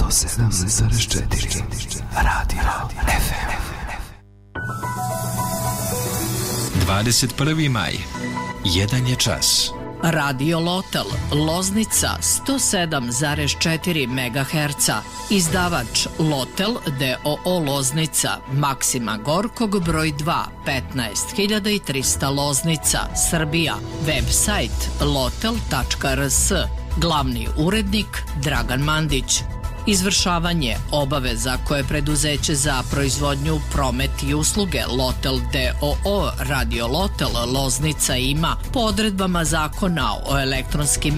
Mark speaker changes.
Speaker 1: 107,4 Radio FM.
Speaker 2: 21. maj. 1 je čas.
Speaker 3: Radio Lotel, Loznica 107,4 MHz. Izdavač Lotel d.o.o. Loznica, Maksima Gorkog, broj 2, 15300 Loznica, Srbija. Website lotel.rs. Glavni urednik Dragan Mandić. Izvršavanje obaveza koje preduzeće za proizvodnju, promet i usluge Lotel d.o.o. Radio Lotel Loznica ima po odredbama Zakona o elektronskim